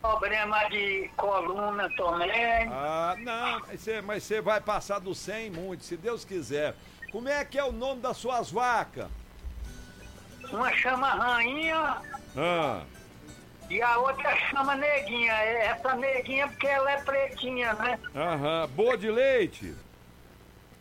problema de coluna também. Ah, não, mas você vai passar do 100 muito, se Deus quiser. Como é que é o nome das suas vacas? Uma chama Rainha e a outra chama Neguinha. Essa Neguinha porque ela é pretinha, né? Boa de leite?